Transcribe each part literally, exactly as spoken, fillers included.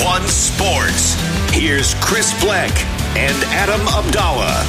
one Sports. Here's Chris Bleck and Adam Abdallah.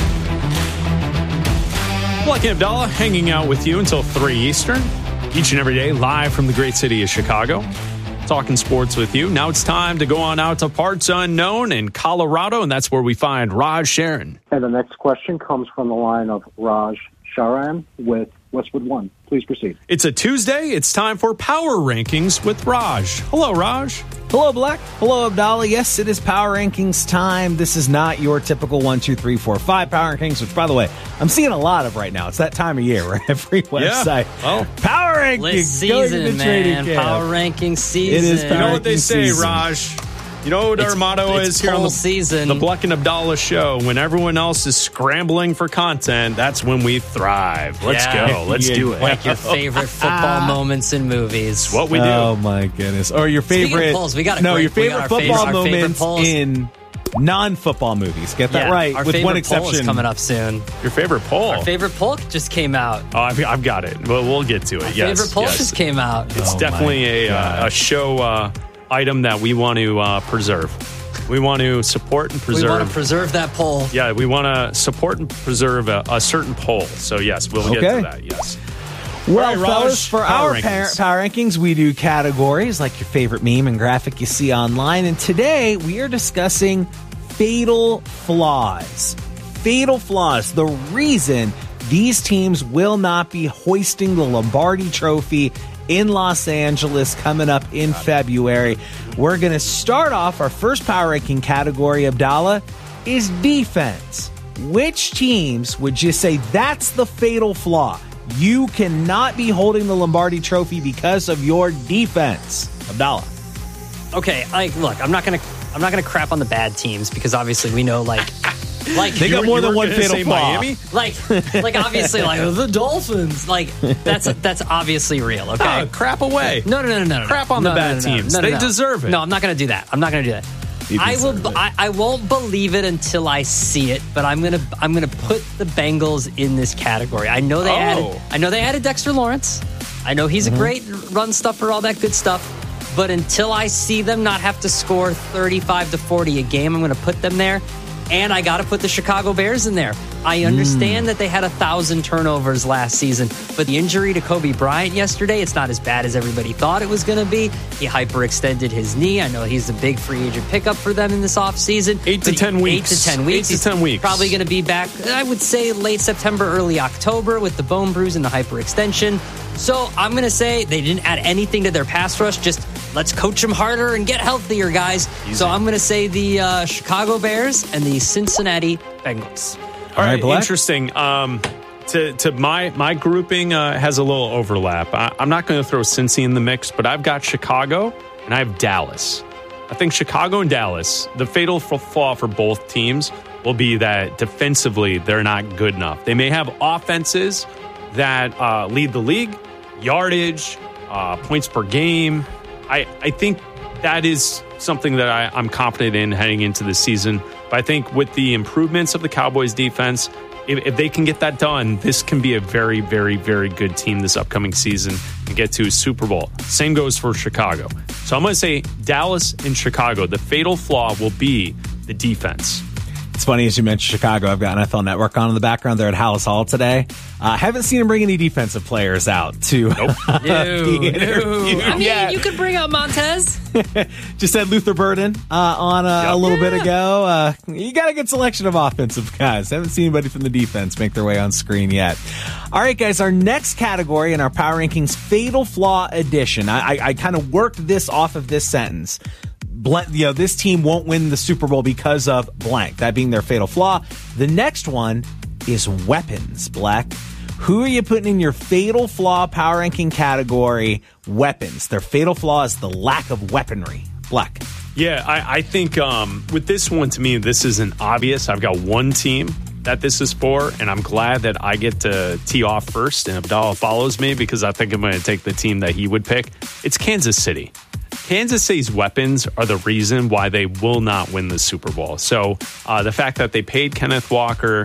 Bleck and Abdallah hanging out with you until three Eastern, each and every day, live from the great city of Chicago. Talking sports with you. Now it's time to go on out to parts unknown in Colorado, and that's where we find Raj Sharon. And the next question comes from the line of Raj Sharan with Westwood One. Please proceed. It's a Tuesday. It's time for Power Rankings with Raj. Hello, Raj. Hello, Bleck. Hello, Abdallah. Yes, it is Power Rankings time. This is not your typical one, two, three, four, five Power Rankings, which, by the way, I'm seeing a lot of right now. It's that time of year where every website. Yeah. Well, Power Rankings. List season, man. Power Rankings season. It is Power You know what they say, season. Raj? You know what It's- our motto it's is here on the, season. the Bleck and Abdallah show? When everyone else is scrambling for content, that's when we thrive. Let's Yeah. go. Let's Yeah. do it. Like your favorite football moments in movies. What we do. Oh, my goodness. Or your Speaking of favorite. polls, we got a no, great- your we favorite got our football favorite- our favorite moments polls. in non-football movies. Get that Yeah, right. Our with favorite one poll exception. is coming up soon. Your favorite poll. Our favorite poll just came out. Oh, I've, I've got it. Well, we'll get to it. Our yes. favorite poll yes. just came out. It's Oh, definitely my a, uh, a show uh, item that we want to uh, preserve. We want to support and We preserve. want to preserve that poll. yeah, we want to support and preserve a, a certain poll. So, yes, we'll get Okay. to that. Yes. Well, All right, Raj, fellas, for power our rankings. power, power rankings, we do categories like your favorite meme and graphic you see online. And today we are discussing fatal flaws. Fatal flaws. The reason these teams will not be hoisting the Lombardi Trophy in Los Angeles coming up in February. We're going to start off our first power ranking category, Abdallah, is defense. Which teams would you say that's the fatal flaw? You cannot be holding the Lombardi Trophy because of your defense. Abdallah. Okay, like, look, I'm not gonna, I'm not gonna crap on the bad teams because obviously we know, like, like They got You- more you than were one gonna fatal say flaw. Miami? like, like obviously, like the Dolphins, like that's that's obviously real. Okay, Oh, crap away. no, no, no, no, no, Crap on no, the no, bad no, no, teams. no, no, They no. deserve it. No, I'm not gonna do that. I'm not gonna do that. You I will. deserve it. I, I won't believe it until I see it. But I'm gonna. I'm gonna put the Bengals in this category. I know they Oh. added. I know they added Dexter Lawrence. I know he's Mm-hmm. a great run stuffer, all that good stuff. But until I see them not have to score thirty-five to forty a game, I'm going to put them there. And I got to put the Chicago Bears in there. I understand Mm. that they had a thousand turnovers last season, but the injury to Kobe Bryant yesterday, it's not as bad as everybody thought it was going to be. He hyperextended his knee. I know he's a big free agent pickup for them in this offseason. Eight to but ten he- weeks. Eight to ten weeks. Eight to He's ten weeks. Probably going to be back, I would say, late September, early October with the bone bruise and the hyperextension. So I'm going to say they didn't add anything to their pass rush. Just let's coach them harder and get healthier, guys. So I'm going to say the uh, Chicago Bears and the Cincinnati Bengals. All right, right, Black? interesting. Um, to to my my grouping uh, has a little overlap. I, I'm not going to throw Cincy in the mix, but I've got Chicago and I have Dallas. I think Chicago and Dallas, the fatal flaw for both teams will be that defensively they're not good enough. They may have offenses that uh, lead the league, yardage, uh, points per game. I I think that is something that I, I'm confident in heading into the season. But I think with the improvements of the Cowboys defense, if, if they can get that done, this can be a very, very, very good team this upcoming season and get to a Super Bowl. Same goes for Chicago. So I'm going to say Dallas and Chicago. The fatal flaw will be the defense. It's funny as you mentioned Chicago. I've got N F L Network on in the background there at Hallis Hall today. I uh, haven't seen him bring any defensive players out to Nope. uh, No, be no. interviewed I mean, yet. you could bring out Montez. Just had Luther Burden uh, on uh, Yep. a little bit Yeah. ago. Uh, you got a good selection of offensive guys. Haven't seen anybody from the defense make their way on screen yet. All right, guys, our next category in our Power Rankings Fatal Flaw Edition. I, I, I kind of worked this off of this sentence. Blank, you know, this team won't win the Super Bowl because of blank, that being their fatal flaw. The next one is weapons, Black. Who are you putting in your fatal flaw power ranking category? Weapons. Their fatal flaw is the lack of weaponry. Black. Yeah, I, I think um, with this one, to me, this isn't obvious. I've got one team that this is for, and I'm glad that I get to tee off first, and Abdallah follows me because I think I'm going to take the team that he would pick. It's Kansas City. Kansas City's weapons are the reason why they will not win the Super Bowl. So uh, the fact that they paid Kenneth Walker,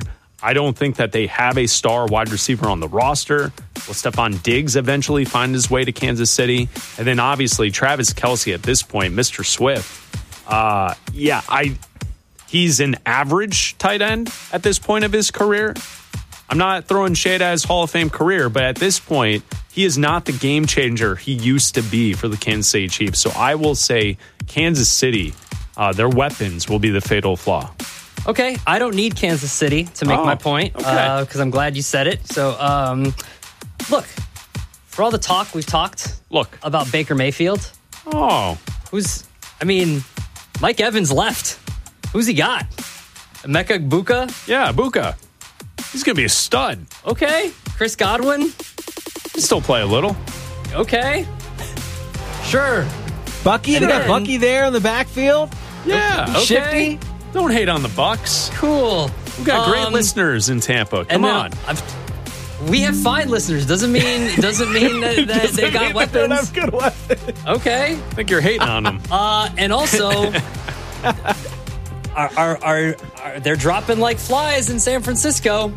I don't think that they have a star wide receiver on the roster. Will Stephon Diggs eventually find his way to Kansas City? And then obviously Travis Kelce at this point, Mister Swift. Uh, yeah, I he's an average tight end at this point of his career. I'm not throwing shade at his Hall of Fame career, but at this point, he is not the game changer he used to be for the Kansas City Chiefs. So I will say Kansas City, uh, their weapons will be the fatal flaw. Okay, I don't need Kansas City to make Oh, my point because okay. uh, I'm glad you said it. So, um, look, for all the talk we've talked Look. about Baker Mayfield, Oh, who's, I mean, Mike Evans left. Who's he got? Emeka Egbuka? yeah, Buka. He's going to be a stud. Okay. Chris Godwin? He'll still play a little. Okay. Sure. Bucky, And they got then- Bucky there in the backfield. Yeah, okay. Shifty? Don't hate on the Bucks. Cool. We've got great Um, listeners in Tampa. Come and then on. I've- we have fine listeners. Doesn't mean doesn't mean that, that they got weapons. good weapons. Okay. I think you're hating on them. Uh, and also, are, are, are, are they're dropping like flies in San Francisco.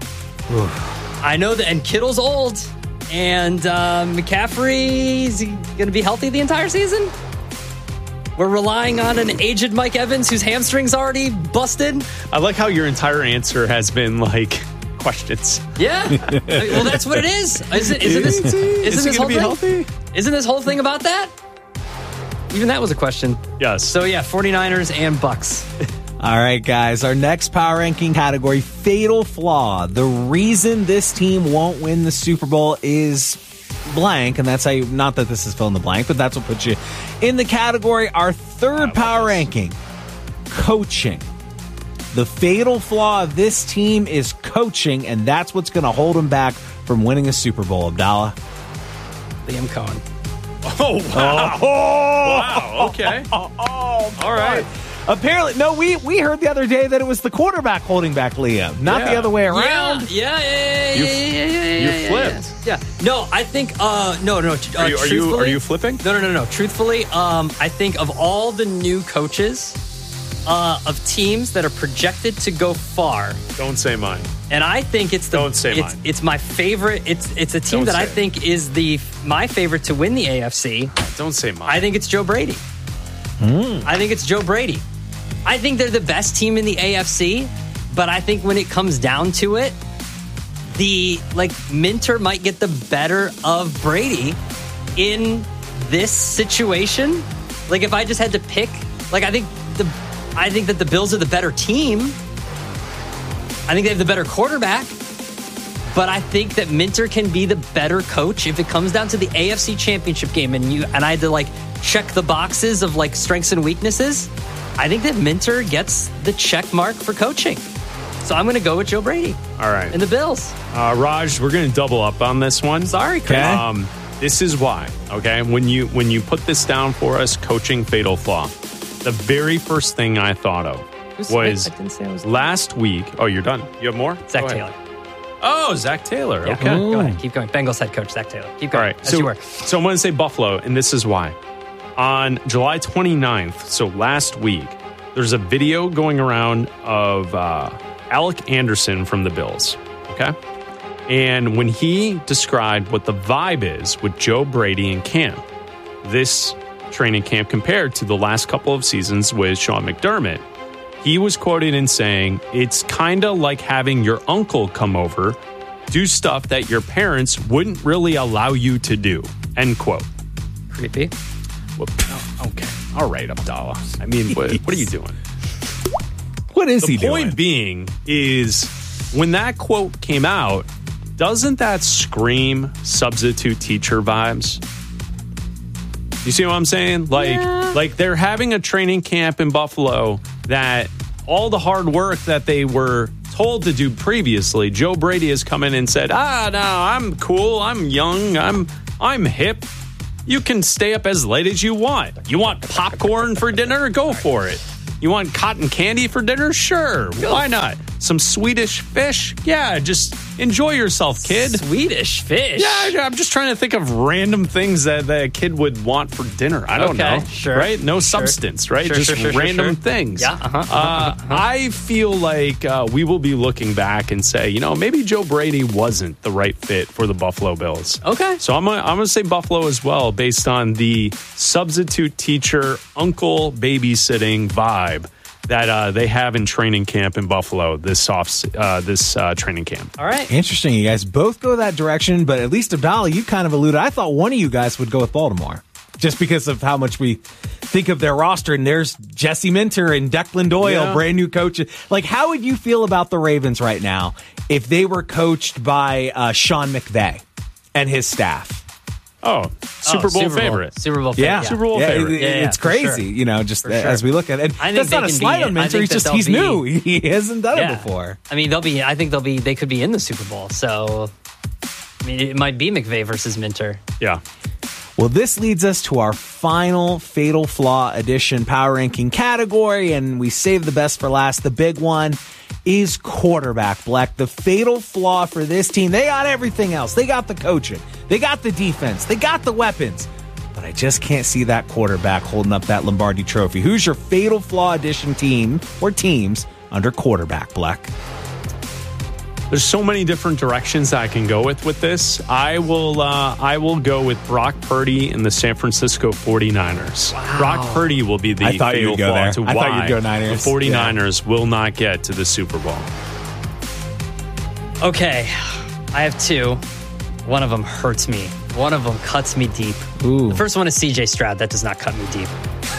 I know that, and Kittle's old, and uh, McCaffrey is he going to be healthy the entire season? We're relying on an aged Mike Evans whose hamstring's already busted. I like how your entire answer has been like questions. Yeah, well, that's what it is. Isn't, isn't this? Is he- Isn't is he this gonna whole be thing? healthy? Isn't this whole thing about that? Even that was a question. Yes. So yeah, 49ers and Bucks. All right, guys. Our next power ranking category, fatal flaw. The reason this team won't win the Super Bowl is blank, and that's how you, not that this is fill in the blank, but that's what puts you in the category. Our third power ranking, coaching. The fatal flaw of this team is coaching, and that's what's going to hold them back from winning a Super Bowl, Abdallah. Liam Cohen. Oh, wow. Wow. Okay. Oh, All right. Apparently, no, we, we heard the other day that it was the quarterback holding back Liam, not the Yeah. other way around. Yeah, yeah, yeah, yeah, You- yeah, yeah, yeah, you yeah, flipped. Yeah, yeah. No, I think. Uh, no, no. Uh, Are you, are you truthfully- are you flipping? No, no, no, no. Truthfully, um, I think of all the new coaches uh, of teams that are projected to go far, Don't say mine. and I think it's the. Don't say it's, mine. It's my favorite. It's it's a team Don't that I say it. think is the my favorite to win the A F C. Don't say mine. I think it's Joe Brady. I think it's Joe Brady. I think they're the best team in the A F C, but I think when it comes down to it, the like Minter might get the better of Brady in this situation. Like if I just had to pick, like I think the I think that the Bills are the better team. I think they have the better quarterback. But I think that Minter can be the better coach if it comes down to the A F C Championship game and you and I had to like check the boxes of like strengths and weaknesses. I think that Minter gets the check mark for coaching. So I'm going to go with Joe Brady All right. and the Bills. Uh, Raj, we're going to double up on this one. Sorry, Chris. Um, this is why. Okay, when you when you put this down for us, coaching fatal flaw. The very first thing I thought of Who's- was I didn't say I was last week. Oh, you're done. You have more? Zach Go Taylor. ahead. Oh, Zach Taylor. Yeah. Okay. Go ahead. Keep going. Bengals head coach, Zach Taylor. Keep All going. right. As So, you were. so I'm going to say Buffalo, and this is why. On July twenty-ninth, so last week, there's a video going around of uh, Alec Anderson from the Bills. Okay. And when he described what the vibe is with Joe Brady in camp, this training camp compared to the last couple of seasons with Sean McDermott, he was quoted in saying, it's kind of like having your uncle come over, do stuff that your parents wouldn't really allow you to do. End quote. Creepy. Well, oh, okay. All right, Abdallah. I mean, what, what are you doing? What is The he point doing? being is when that quote came out, doesn't that scream substitute teacher vibes? You see what I'm saying? Like, Yeah. like they're having a training camp in Buffalo that all the hard work that they were told to do previously, Joe Brady has come in and said, ah, no, I'm cool. I'm young. I'm, I'm hip. You can stay up as late as you want. You want popcorn for dinner? Go for it. You want cotton candy for dinner? Sure. Why not? some Swedish fish. Yeah, just enjoy yourself, kid. Swedish fish. Yeah, I'm just trying to think of random things that, that a kid would want for dinner. I don't Okay, know. sure, Right? No sure. substance, right? Sure, just sure, sure, random sure. things. Yeah, uh-huh, uh-huh, Uh, uh-huh. I feel like uh, we will be looking back and say, you know, maybe Joe Brady wasn't the right fit for the Buffalo Bills. Okay. So I'm gonna, I'm going to say Buffalo as well, based on the substitute teacher, uncle babysitting vibe that uh, they have in training camp in Buffalo this off uh, this uh, training camp. All right. Interesting. You guys both go that direction, but at least Abdallah, you kind of alluded. I thought one of you guys would go with Baltimore just because of how much we think of their roster. And there's Jesse Minter and Declan Doyle, Yeah. brand new coaches. Like, how would you feel about the Ravens right now if they were coached by uh, Sean McVay and his staff? Oh, Super Oh, Bowl Super Bowl. favorite. Super Bowl favorite. Yeah, Super Bowl yeah, favorite. it- Yeah, yeah, it's for crazy, sure. you know, just For sure. as we look at it. I think That's they not a can slight be- on I Minter. think He's that just they'll he's be- new. He hasn't done Yeah. it before. I mean, they'll be. I think they'll be. They could be in the Super Bowl. So, I mean, it might be McVay versus Minter. Yeah. Well, this leads us to our final Fatal Flaw Edition power ranking category, and we save the best for last. The big one is quarterback, Black. The fatal flaw for this team, they got everything else. They got the coaching. They got the defense. They got the weapons. But I just can't see that quarterback holding up that Lombardi trophy. Who's your Fatal Flaw Edition team or teams under quarterback, Black? There's so many different directions that I can go with with this. I will uh, I will go with Brock Purdy and the San Francisco forty-niners. Brock Purdy will be the I thought fatal you'd go flaw there. to I why thought you'd go Niners. the forty-niners will not get to the Super Bowl. Okay, I have two. One of them hurts me. One of them cuts me deep. Ooh. The first one is C J Stroud. That does not cut me deep.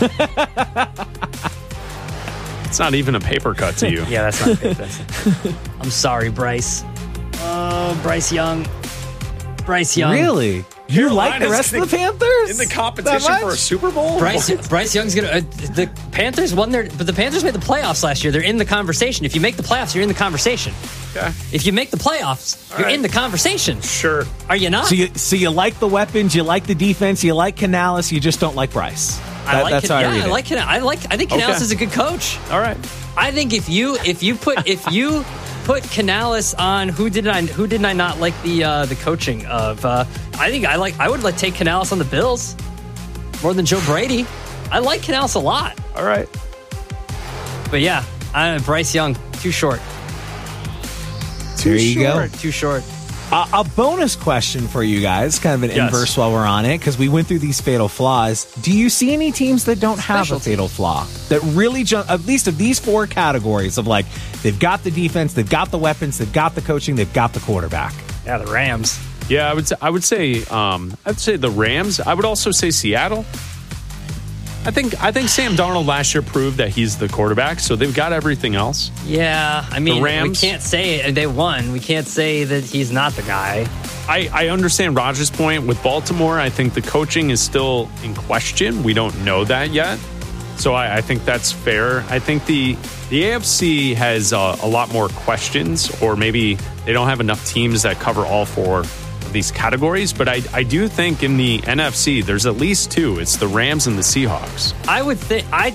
It's not even a paper cut to you. Yeah, that's not good. That's I'm sorry, Bryce. Oh, Bryce Young. Bryce Young. Really? You like the rest of the Panthers? in the That competition much? for a Super Bowl? Bryce Bryce Young's gonna. Uh, the Panthers won their, but the Panthers made the playoffs last year. They're in the conversation. If you make the playoffs, you're in the conversation. Okay. If you make the playoffs, All you're right. in the conversation. Sure. Are you not? So you, so you like the weapons, you like the defense, you like Canales, you just don't like Bryce. I That- like that's Can- how I yeah, read I it. like Can- I like. I think Canales Okay. is a good coach. All right. I think if you if you put if you put Canales on, who did I who did I not like the uh, the coaching of? Uh, I think I like I would like take Canales on the Bills more than Joe Brady. I like Canales a lot, All right. but yeah, I, Bryce Young too short, There you go. too short. Uh, a bonus question for you guys, kind of an Yes. inverse while we're on it, because we went through these fatal flaws. Do you see any teams that don't have Special a fatal flaw? That really jump, at least of these four categories of like, they've got the defense, they've got the weapons, they've got the coaching, they've got the quarterback. Yeah, the Rams. Yeah, I would say, I would say um, I'd say the Rams. I would also say Seattle. I think I think Sam Darnold last year proved that he's the quarterback, so they've got everything else. Yeah, I mean, Rams? we can't say they won. We can't say that he's not the guy. I, I understand Roger's point with Baltimore. I think the coaching is still in question. We don't know that yet, so I, I think that's fair. I think the the A F C has uh, a lot more questions, or maybe they don't have enough teams that cover all four of these categories. But I, I do think in the N F C, there's at least two. It's the Rams and the Seahawks. I would think I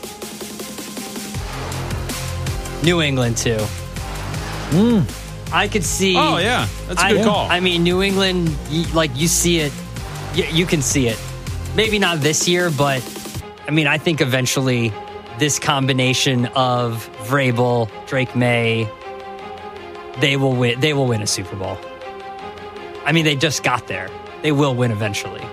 New England too. I could see. Oh yeah, that's a I, good call. I mean, New England, you, like you see it, you, you can see it. Maybe not this year, but I mean, I think eventually this combination of Vrabel, Drake May, they will win. They will win a Super Bowl. I mean, they just got there. They will win eventually.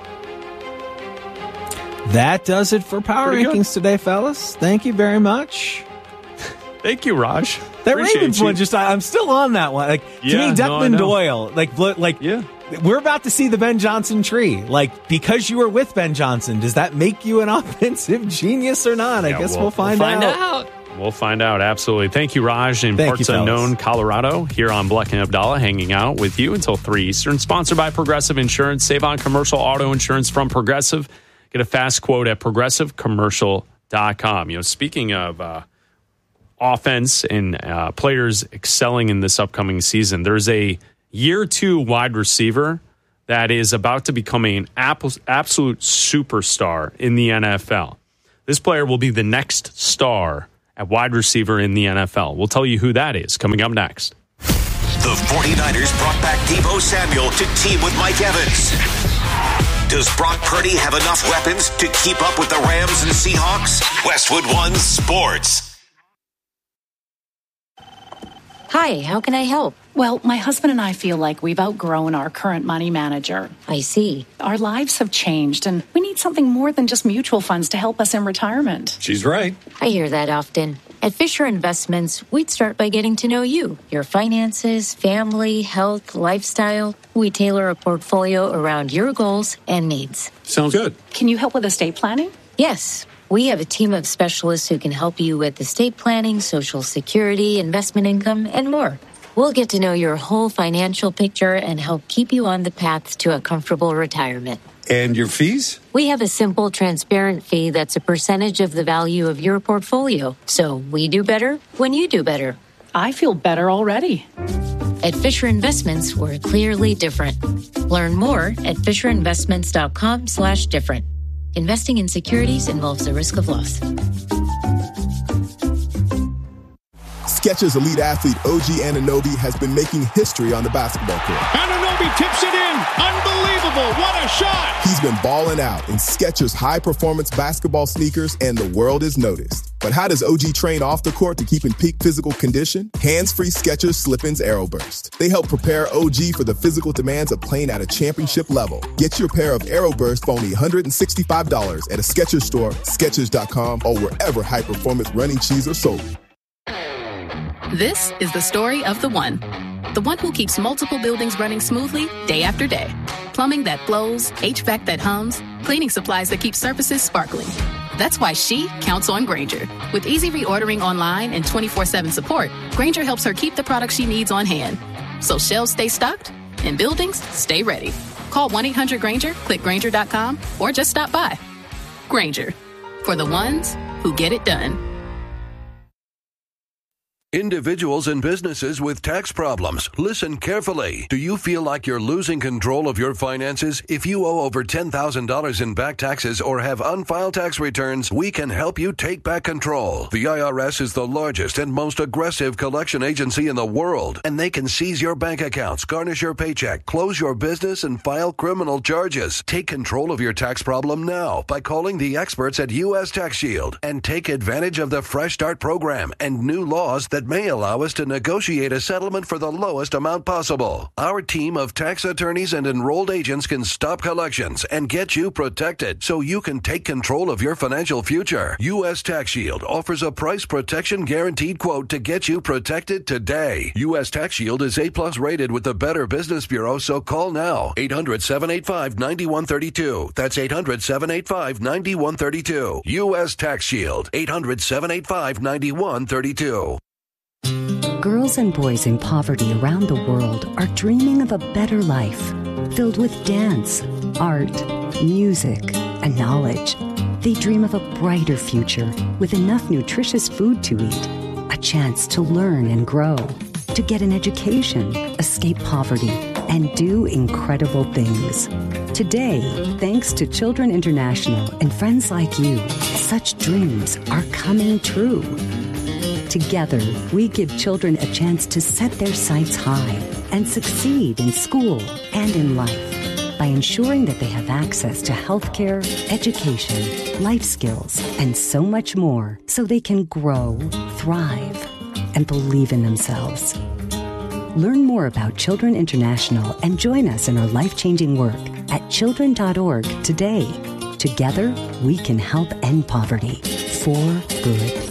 That does it for Power Pretty good. Rankings today, fellas. Thank you very much. Thank you, Raj. That Appreciate Ravens you. one, just I, I'm still on that one. Like to Yeah, me, no, I Declan know. Doyle, like blo- like Yeah. we're about to see the Ben Johnson tree. Like because you were with Ben Johnson, does that make you an offensive genius or not? I Yeah, guess we'll- we'll, find, Find out. out. We'll find out, absolutely. Thank you, Raj, in Thank you, parts fellas. unknown, Colorado, here on Black and Abdallah, hanging out with you until three Eastern. Sponsored by Progressive Insurance. Save on commercial auto insurance from Progressive. Get a fast quote at progressive commercial dot com. You know, speaking of uh, offense and uh, players excelling in this upcoming season, there's a year two wide receiver that is about to become an absolute superstar in the N F L. This player will be the next star at wide receiver in the N F L. We'll tell you who that is coming up next. The 49ers brought back Deebo Samuel to team with Mike Evans. Does Brock Purdy have enough weapons to keep up with the Rams and Seahawks? Westwood One Sports. Hi, how can I help? Well, my husband and I feel like we've outgrown our current money manager. I see. Our lives have changed, and we need something more than just mutual funds to help us in retirement. She's right. I hear that often. At Fisher Investments, we'd start by getting to know you, your finances, family, health, lifestyle. We tailor a portfolio around your goals and needs. Sounds good. Can you help with estate planning? Yes. We have a team of specialists who can help you with estate planning, Social Security, investment income, and more. We'll get to know your whole financial picture and help keep you on the path to a comfortable retirement. And your fees? We have a simple, transparent fee that's a percentage of the value of your portfolio. So we do better when you do better. I feel better already. At Fisher Investments, we're clearly different. Learn more at fisherinvestments.com slash different. Investing in securities involves the risk of loss. Skechers elite athlete O G Anunoby has been making history on the basketball court. Anunoby tips it in. Unbelievable. What a shot. He's been balling out in Skechers high-performance basketball sneakers, and the world is noticed. But how does O G train off the court to keep in peak physical condition? Hands-free Skechers Slip-ins Aeroburst. They help prepare O G for the physical demands of playing at a championship level. Get your pair of Aeroburst for only one hundred sixty-five dollars at a Skechers store, Skechers dot com, or wherever high-performance running shoes are sold. This is the story of the one. The one who keeps multiple buildings running smoothly day after day. Plumbing that flows, H V A C that hums, cleaning supplies that keep surfaces sparkling. That's why she counts on Grainger. With easy reordering online and twenty-four seven support, Grainger helps her keep the products she needs on hand. So shelves stay stocked and buildings stay ready. Call one eight hundred Grainger, click Grainger dot com, or just stop by. Grainger, for the ones who get it done. Individuals and businesses with tax problems, listen carefully. Do you feel like you're losing control of your finances? If you owe over ten thousand dollars in back taxes or have unfiled tax returns, we can help you take back control. The I R S is the largest and most aggressive collection agency in the world, and they can seize your bank accounts, garnish your paycheck, close your business, and file criminal charges. Take control of your tax problem now by calling the experts at U S Tax Shield and take advantage of the Fresh Start program and new laws that that may allow us to negotiate a settlement for the lowest amount possible. Our team of tax attorneys and enrolled agents can stop collections and get you protected so you can take control of your financial future. U S Tax Shield offers a price protection guaranteed quote to get you protected today. U S Tax Shield is A plus rated with the Better Business Bureau, so call now. eight hundred, seven eight five, nine one three two. That's eight hundred, seven eight five, nine one three two. U S Tax Shield. eight hundred, seven eight five, nine one three two. Girls and boys in poverty around the world are dreaming of a better life, filled with dance, art, music, and knowledge. They dream of a brighter future with enough nutritious food to eat, a chance to learn and grow, to get an education, escape poverty, and do incredible things. Today, thanks to Children International and friends like you, such dreams are coming true. Together, we give children a chance to set their sights high and succeed in school and in life by ensuring that they have access to healthcare, education, life skills, and so much more so they can grow, thrive, and believe in themselves. Learn more about Children International and join us in our life-changing work at children dot org today. Together, we can help end poverty for good.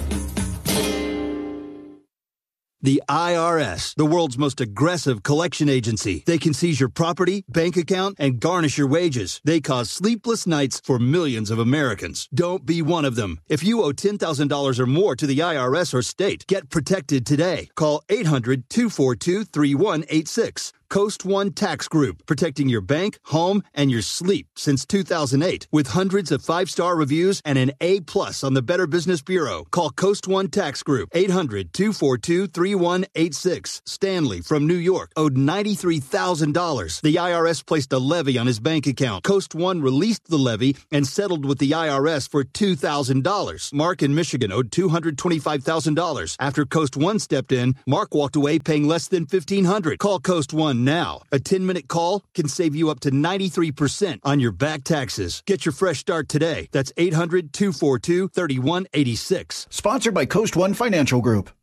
The I R S, the world's most aggressive collection agency. They can seize your property, bank account, and garnish your wages. They cause sleepless nights for millions of Americans. Don't be one of them. If you owe ten thousand dollars or more to the I R S or state, get protected today. Call eight hundred, two four two, three one eight six. Coast One Tax Group, protecting your bank, home, and your sleep since two thousand eight. With hundreds of five-star reviews and an A plus on the Better Business Bureau. Call Coast One Tax Group, eight hundred, two four two, three one eight six. Stanley from New York owed ninety-three thousand dollars. The I R S placed a levy on his bank account. Coast One released the levy and settled with the I R S for two thousand dollars. Mark in Michigan owed two hundred twenty-five thousand dollars. After Coast One stepped in, Mark walked away paying less than fifteen hundred dollars. Call Coast One now. A ten-minute call can save you up to ninety-three percent on your back taxes. Get your fresh start today. That's eight hundred, two four two, three one eight six. Sponsored by Coast One Financial Group.